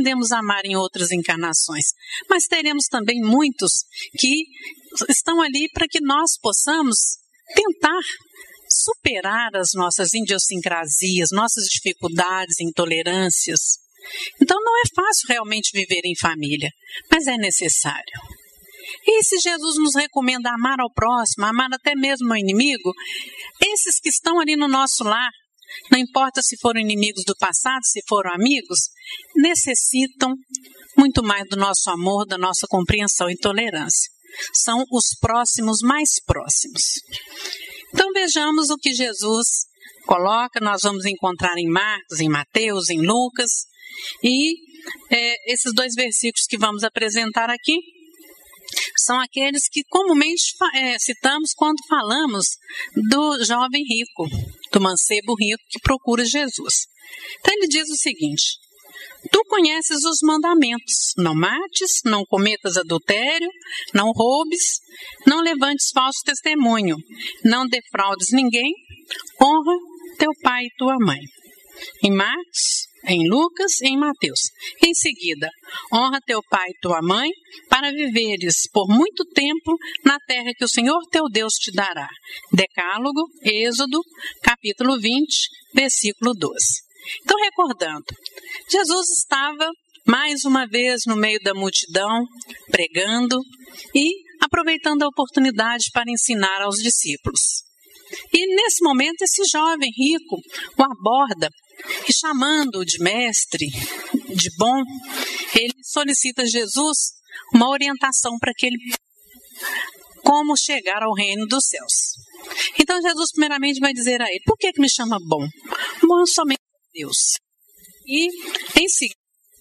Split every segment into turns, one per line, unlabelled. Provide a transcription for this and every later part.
aprendemos a amar em outras encarnações, mas teremos também muitos que estão ali para que nós possamos tentar superar as nossas idiosincrasias, nossas dificuldades, intolerâncias. Então não é fácil realmente viver em família, mas é necessário. E se Jesus nos recomenda amar ao próximo, amar até mesmo ao inimigo, esses que estão ali no nosso lar, não importa se foram inimigos do passado, se foram amigos, necessitam muito mais do nosso amor, da nossa compreensão e tolerância. São os próximos mais próximos. Então vejamos o que Jesus coloca, nós vamos encontrar em Marcos, em Mateus, em Lucas, e esses 2 versículos que vamos apresentar aqui são aqueles que comumente citamos quando falamos do jovem rico, do mancebo rico que procura Jesus. Então ele diz o seguinte: tu conheces os mandamentos: não mates, não cometas adultério, não roubes, não levantes falso testemunho, não defraudes ninguém, honra teu pai e tua mãe. Em Marcos, em Lucas e em Mateus. Em seguida, honra teu pai e tua mãe para viveres por muito tempo na terra que o Senhor teu Deus te dará. Decálogo, Êxodo, capítulo 20, versículo 12. Então, recordando, Jesus estava mais uma vez no meio da multidão, pregando e aproveitando a oportunidade para ensinar aos discípulos. E nesse momento, esse jovem rico o aborda e, chamando-o de mestre, de bom, ele solicita a Jesus uma orientação para que ele como chegar ao reino dos céus. Então Jesus primeiramente vai dizer a ele: por que me chama bom? Bom é somente Deus. E em seguida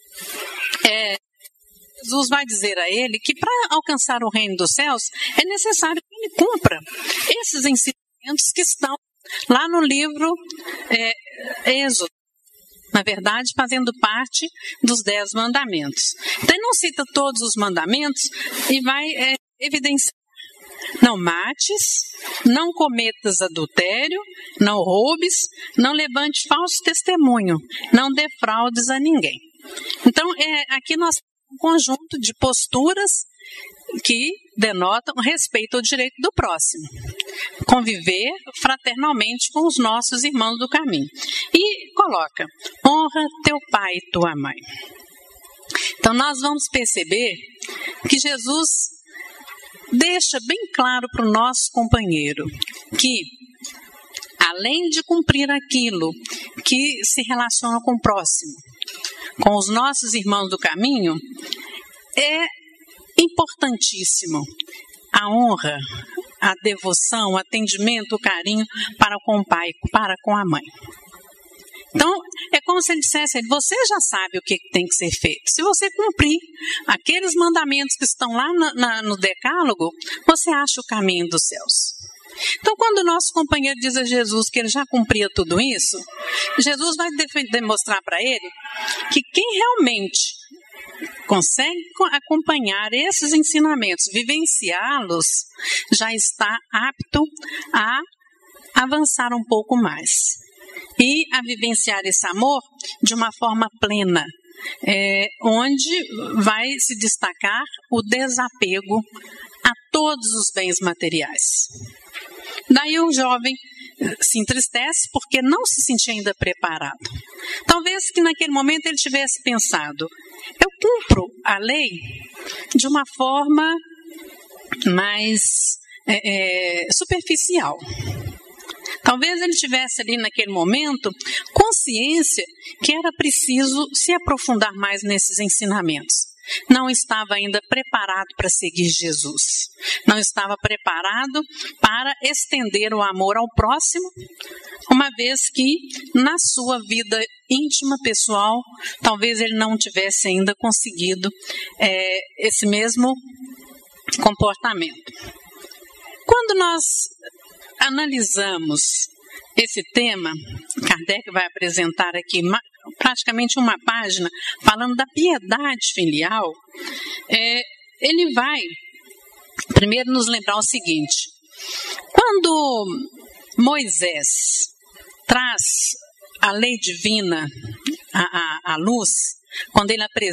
Jesus vai dizer a ele que para alcançar o reino dos céus é necessário que ele cumpra esses ensinamentos que estão lá no livro Êxodo, na verdade fazendo parte dos 10 mandamentos. Então ele não cita todos os mandamentos e vai evidenciar: não mates, não cometas adultério, não roubes, não levante falso testemunho, não defraudes a ninguém. Então aqui nós temos um conjunto de posturas que denotam respeito ao direito do próximo. Conviver fraternalmente com os nossos irmãos do caminho. E coloca: honra teu pai e tua mãe. Então nós vamos perceber que Jesus deixa bem claro para o nosso companheiro que, além de cumprir aquilo que se relaciona com o próximo, com os nossos irmãos do caminho, é importantíssimo a honra, a devoção, o atendimento, o carinho para com o pai, para com a mãe. Então, é como se ele dissesse: você já sabe o que tem que ser feito. Se você cumprir aqueles mandamentos que estão lá no decálogo, você acha o caminho dos céus. Então, quando o nosso companheiro diz a Jesus que ele já cumpria tudo isso, Jesus vai demonstrar para ele que quem realmente consegue acompanhar esses ensinamentos, vivenciá-los, já está apto a avançar um pouco mais e a vivenciar esse amor de uma forma plena, onde vai se destacar o desapego a todos os bens materiais. Daí o jovem se entristece porque não se sentia ainda preparado. Talvez que naquele momento ele tivesse pensado: eu cumpro a lei de uma forma mais superficial. Talvez ele tivesse ali naquele momento consciência que era preciso se aprofundar mais nesses ensinamentos. Não estava ainda preparado para seguir Jesus. Não estava preparado para estender o amor ao próximo, uma vez que na sua vida íntima, pessoal, talvez ele não tivesse ainda conseguido esse mesmo comportamento. Quando nós analisamos esse tema, Kardec vai apresentar aqui praticamente uma página falando da piedade filial. Ele vai primeiro nos lembrar o seguinte: quando Moisés traz a lei divina à luz, quando ele apresenta